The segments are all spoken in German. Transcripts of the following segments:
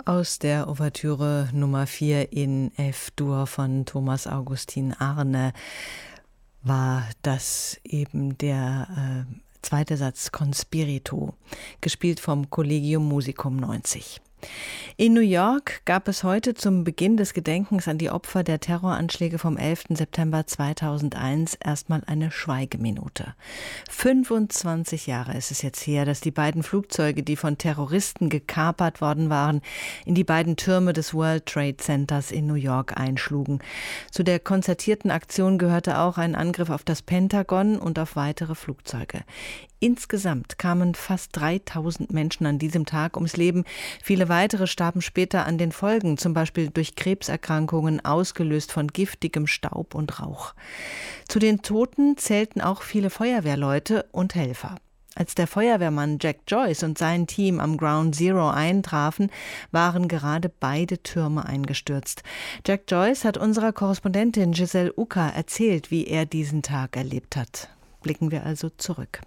Aus der Ouvertüre Nummer 4 in F-Dur von Thomas Augustin Arne war das eben der zweite Satz Conspirito, gespielt vom Collegium Musicum 90. In New York gab es heute zum Beginn des Gedenkens an die Opfer der Terroranschläge vom 11. September 2001 erstmal eine Schweigeminute. 25 Jahre ist es jetzt her, dass die beiden Flugzeuge, die von Terroristen gekapert worden waren, in die beiden Türme des World Trade Centers in New York einschlugen. Zu der konzertierten Aktion gehörte auch ein Angriff auf das Pentagon und auf weitere Flugzeuge. Insgesamt kamen fast 3000 Menschen an diesem Tag ums Leben. Viele weitere starben später an den Folgen, zum Beispiel durch Krebserkrankungen, ausgelöst von giftigem Staub und Rauch. Zu den Toten zählten auch viele Feuerwehrleute und Helfer. Als der Feuerwehrmann Jack Joyce und sein Team am Ground Zero eintrafen, waren gerade beide Türme eingestürzt. Jack Joyce hat unserer Korrespondentin Giselle Uka erzählt, wie er diesen Tag erlebt hat. Blicken wir also zurück.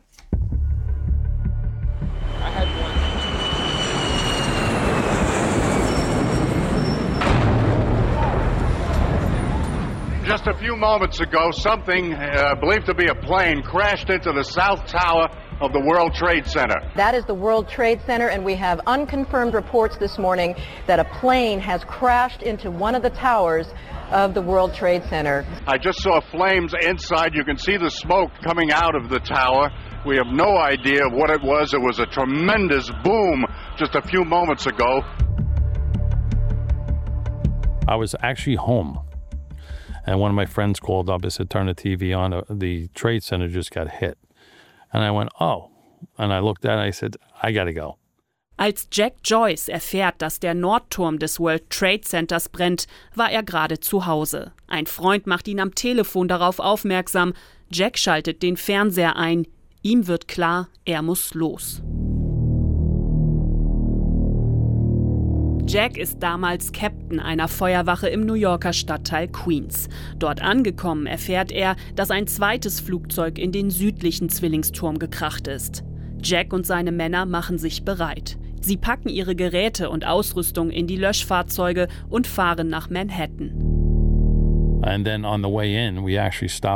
Just a few moments ago, something believed to be a plane crashed into the south tower of the World Trade Center. That is the World Trade Center, and we have unconfirmed reports this morning that a plane has crashed into one of the towers of the World Trade Center. I just saw flames inside. You can see the smoke coming out of the tower. We have no idea what it was. It was a tremendous boom just a few moments ago. I was actually home. And one of my friends called up and said, turn the TV on. The Trade Center just got hit. And I went, oh. And I looked at it and I said, I gotta go. Als Jack Joyce erfährt, dass der Nordturm des World Trade Centers brennt, war er gerade zu Hause. Ein Freund macht ihn am Telefon darauf aufmerksam. Jack schaltet den Fernseher ein. Ihm wird klar, er muss los. Jack ist damals Captain einer Feuerwache im New Yorker Stadtteil Queens. Dort angekommen erfährt er, dass ein zweites Flugzeug in den südlichen Zwillingsturm gekracht ist. Jack und seine Männer machen sich bereit. Sie packen ihre Geräte und Ausrüstung in die Löschfahrzeuge und fahren nach Manhattan. And then on the way in, we actually stopped